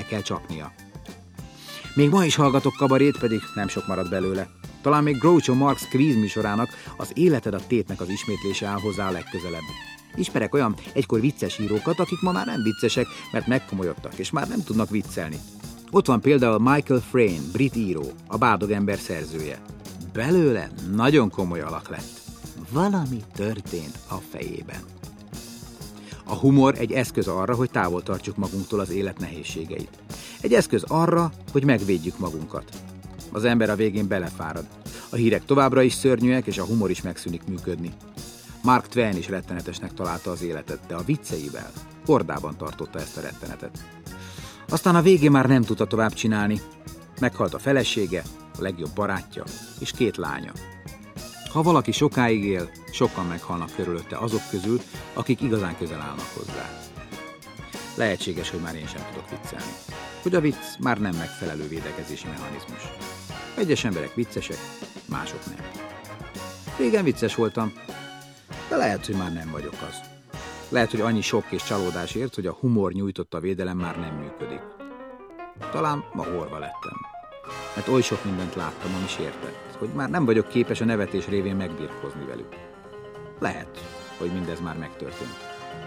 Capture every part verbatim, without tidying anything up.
kell csapnia. Még ma is hallgatok kabarét, pedig nem sok marad belőle. Talán még Groucho Marx kvíz műsorának, az Életed a tétnek az ismétlése áll hozzá a legközelebb. Ismerek olyan egykor vicces írókat, akik ma már nem viccesek, mert megkomolyodtak, és már nem tudnak viccelni. Ott van például Michael Frayn, brit író, a Bádog ember szerzője. Belőle nagyon komoly alak lett. Valami történt a fejében. A humor egy eszköz arra, hogy távol tartsuk magunktól az élet nehézségeit. Egy eszköz arra, hogy megvédjük magunkat. Az ember a végén belefárad. A hírek továbbra is szörnyűek, és a humor is megszűnik működni. Mark Twain is rettenetesnek találta az életet, de a vicceivel kordában tartotta ezt a rettenetet. Aztán a végén már nem tudta tovább csinálni. Meghalt a felesége, a legjobb barátja és két lánya. Ha valaki sokáig él, sokan meghalnak körülötte azok közül, akik igazán közel állnak hozzá. Lehetséges, hogy már én sem tudok viccelni. Hogy a vicc már nem megfelelő védekezési mechanizmus. Egyes emberek viccesek, mások nem. Régen vicces voltam, de lehet, hogy már nem vagyok az. Lehet, hogy annyi sok és csalódás ért, hogy a humor nyújtotta védelem már nem működik. Talán ma orva lettem. Mert oly sok mindent láttam, ami sértett, hogy már nem vagyok képes a nevetés révén megbirkózni velük. Lehet, hogy mindez már megtörtént.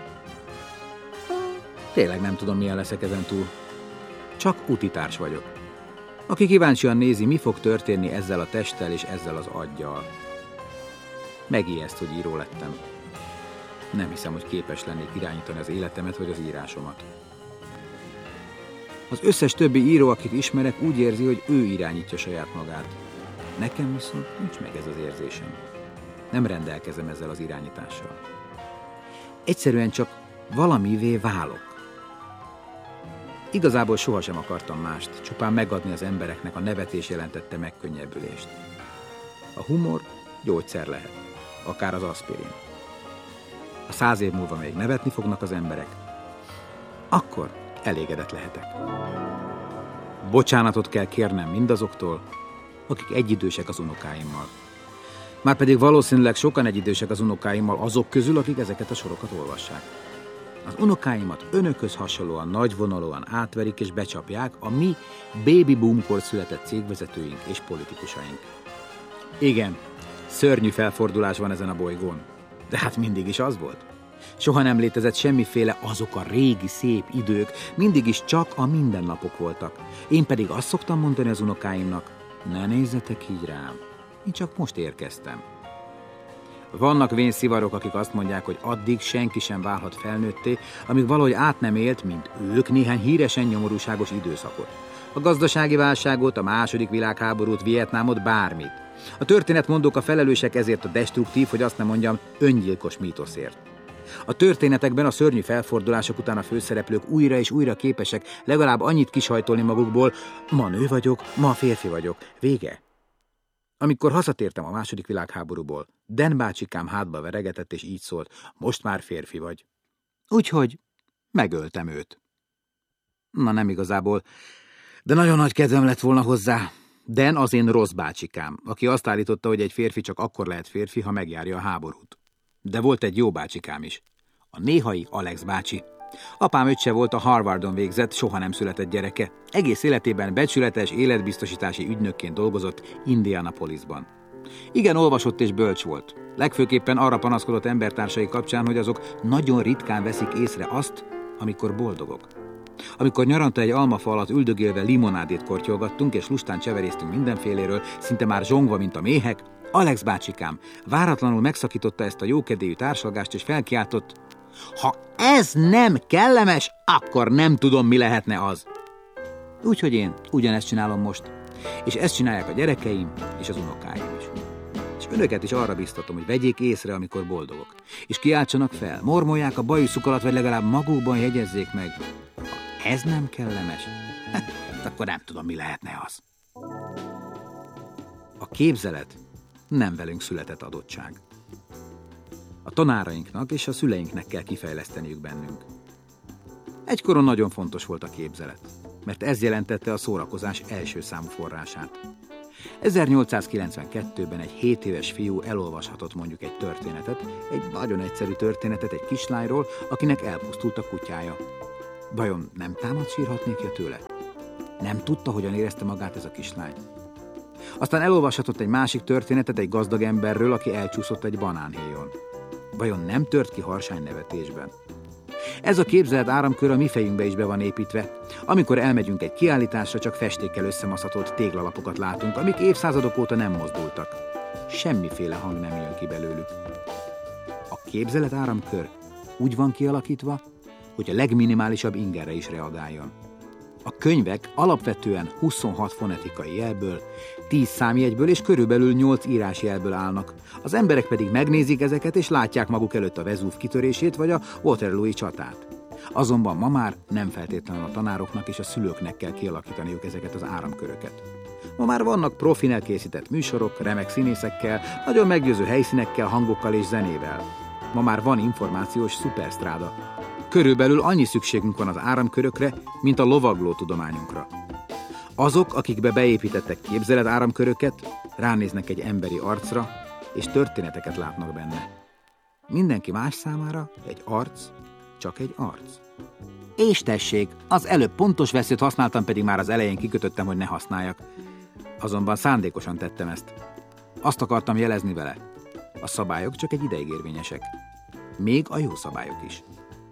Tényleg nem tudom, milyen leszek ezen túl. Csak utitárs vagyok. Aki kíváncsian nézi, mi fog történni ezzel a testtel és ezzel az aggyal. Megijeszt, hogy író lettem. Nem hiszem, hogy képes lennék irányítani az életemet vagy az írásomat. Az összes többi író, akit ismerek, úgy érzi, hogy ő irányítja saját magát. Nekem viszont nincs meg ez az érzésem. Nem rendelkezem ezzel az irányítással. Egyszerűen csak valamivé válok. Igazából sohasem akartam mást, csupán megadni az embereknek a nevetés jelentette megkönnyebbülést. A humor gyógyszer lehet, akár az aspirin. Ha száz év múlva még nevetni fognak az emberek, akkor elégedett lehetek. Bocsánatot kell kérnem mindazoktól, akik egyidősek az unokáimmal. Márpedig valószínűleg sokan egyidősek az unokáimmal azok közül, akik ezeket a sorokat olvassák. Az unokáimat önökhöz hasonlóan nagyvonalúan átverik és becsapják a mi baby boomkor született cégvezetőink és politikusaink. Igen, szörnyű felfordulás van ezen a bolygón, de hát mindig is az volt. Soha nem létezett semmiféle azok a régi szép idők, mindig is csak a mindennapok voltak. Én pedig azt szoktam mondani az unokáimnak, ne nézzetek így rám, én csak most érkeztem. Vannak vén szivarok, akik azt mondják, hogy addig senki sem válhat felnőtté, amíg valahogy át nem élt, mint ők, néhány híresen nyomorúságos időszakot. A gazdasági válságot, a második világháborút, Vietnámot, bármit. A történetmondók a felelősek ezért a destruktív, hogy azt nem mondjam, öngyilkos mítoszért. A történetekben a szörnyű felfordulások után a főszereplők újra és újra képesek legalább annyit kisajtolni magukból, ma nő vagyok, ma férfi vagyok. Vége. Amikor hazatértem a második világháborúból, Dan bácsikám hátba veregetett és így szólt, most már férfi vagy. Úgyhogy megöltem őt. Na nem igazából, de nagyon nagy kedvem lett volna hozzá. Dan az én rossz bácsikám, aki azt állította, hogy egy férfi csak akkor lehet férfi, ha megjárja a háborút. De volt egy jó bácsikám is, a néhai Alex bácsi. Apám öccse volt, a Harvardon végzett, soha nem született gyereke. Egész életében becsületes életbiztosítási ügynökként dolgozott Indianapolisban. Igen olvasott és bölcs volt. Legfőképpen arra panaszkodott embertársai kapcsán, hogy azok nagyon ritkán veszik észre azt, amikor boldogok. Amikor nyaranta egy almafa alatt üldögélve limonádét kortyolgattunk, és lustán cseveréztünk mindenféléről, szinte már zsongva, mint a méhek, Alex bácsikám váratlanul megszakította ezt a jókedélyű társalgást, és felkiáltott, ha ez nem kellemes, akkor nem tudom, mi lehetne az. Úgyhogy én ugyanezt csinálom most, és ezt csinálják a gyerekeim és az unokáim is. És önöket is arra biztatom, hogy vegyék észre, amikor boldogok, és kiáltsanak fel, mormolják a bajusuk alatt, vagy legalább magukban jegyezzék meg, ha ez nem kellemes, hát akkor nem tudom, mi lehetne az. A képzelet nem velünk született adottság. A tanárainknak és a szüleinknek kell kifejleszteniük bennünk. Egykoron nagyon fontos volt a képzelet, mert ez jelentette a szórakozás első számú forrását. ezernyolcszázkilencvenkettőben egy hét éves fiú elolvashatott mondjuk egy történetet, egy nagyon egyszerű történetet egy kislányról, akinek elpusztult a kutyája. Vajon nem támadsírhatnék tőle? Nem tudta, hogyan érezte magát ez a kislány. Aztán elolvashatott egy másik történetet egy gazdag emberről, aki elcsúszott egy banánhéjon. Vajon nem tört ki harsány nevetésben? Ez a képzelt áramkör a mi fejünkbe is be van építve. Amikor elmegyünk egy kiállításra, csak festékkel összemaszatolt téglalapokat látunk, amik évszázadok óta nem mozdultak. Semmiféle hang nem jön ki belőlük. A képzelet áramkör úgy van kialakítva, hogy a legminimálisabb ingerre is reagáljon. A könyvek alapvetően huszonhat fonetikai jelből, tíz számjegyből és körülbelül nyolc írásjelből állnak. Az emberek pedig megnézik ezeket és látják maguk előtt a Vezúv kitörését vagy a Waterloo-i csatát. Azonban ma már nem feltétlenül a tanároknak és a szülőknek kell kialakítaniuk ezeket az áramköröket. Ma már vannak profin elkészített műsorok, remek színészekkel, nagyon meggyőző helyszínekkel, hangokkal és zenével. Ma már van információs szupersztráda. Körülbelül annyi szükségünk van az áramkörökre, mint a lovagló tudományunkra. Azok, akikbe beépítettek képzelet áramköröket, ránéznek egy emberi arcra, és történeteket látnak benne. Mindenki más számára egy arc, csak egy arc. És tessék, az előbb pontos veszőt használtam, pedig már az elején kikötöttem, hogy ne használjak. Azonban szándékosan tettem ezt. Azt akartam jelezni vele. A szabályok csak egy ideig érvényesek. Még a jó szabályok is.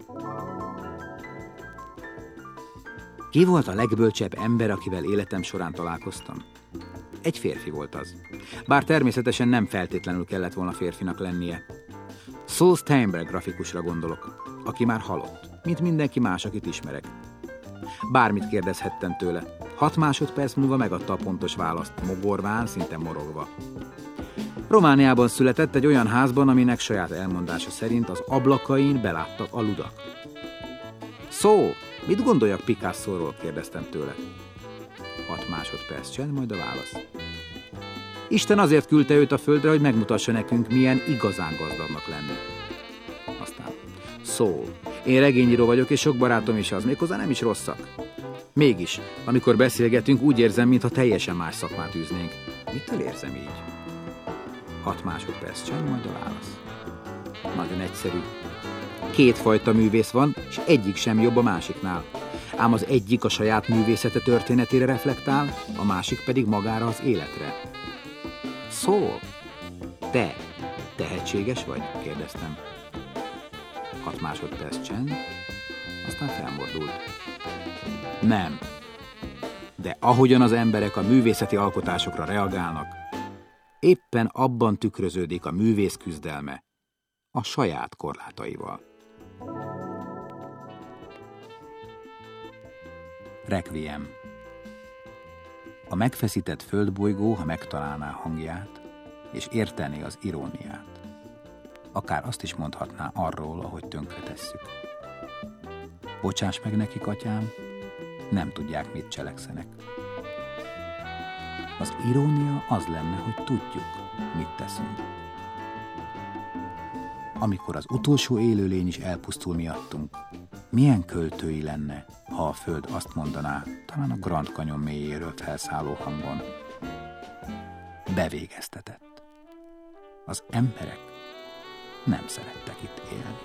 Ki volt a legbölcsebb ember, akivel életem során találkoztam? Egy férfi volt az. Bár természetesen nem feltétlenül kellett volna férfinak lennie. Saul Steinberg grafikusra gondolok, aki már halott, mint mindenki más, akit ismerek. Bármit kérdezhettem tőle. Hat másodperc múlva megadta a pontos választ, mogorván, szinte morogva. Romániában született egy olyan házban, aminek saját elmondása szerint az ablakain beláttak a ludak. Szó, mit gondoljak Picasso-ról? Kérdeztem tőle. Hat másodperc csend, majd a válasz. Isten azért küldte őt a földre, hogy megmutassa nekünk, milyen igazán gazdagnak lenni. Aztán, szó, én regényíró vagyok, és sok barátom is az, méghozzá nem is rosszak. Mégis, amikor beszélgetünk, úgy érzem, mintha teljesen más szakmát űznénk. Mitől érzem így? Hat másodperc csend, majd a válasz. Nagyon egyszerű. Kétfajta művész van, és egyik sem jobb a másiknál. Ám az egyik a saját művészete történetére reflektál, a másik pedig magára az életre. Szól? Te tehetséges vagy? Kérdeztem. Hat másodperc csend, aztán felmordult. Nem. De ahogyan az emberek a művészeti alkotásokra reagálnak, éppen abban tükröződik a művész küzdelme, a saját korlátaival. Requiem. A megfeszített földbolygó, ha megtalálná hangját, és értené az iróniát, akár azt is mondhatná arról, ahogy tönkretesszük. Bocsáss meg nekik, atyám, nem tudják, mit cselekszenek. Az irónia az lenne, hogy tudjuk, mit teszünk. Amikor az utolsó élőlény is elpusztul miattunk, milyen költői lenne, ha a Föld azt mondaná, talán a Grand Canyon mélyéről felszálló hangon. Bevégeztetett. Az emberek nem szerettek itt élni.